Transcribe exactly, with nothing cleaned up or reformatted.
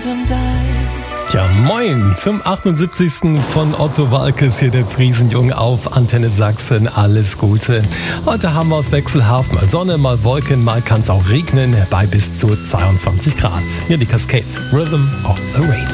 Tja, moin zum achtundsiebzigsten von Otto Waalkes, hier der Friesenjung auf Antenne Sachsen. Alles Gute. Heute haben wir es wechselhaft, mal Sonne, mal Wolken, mal kann es auch regnen, bei bis zu zweiundzwanzig Grad. Hier die Cascades, Rhythm of the Rain.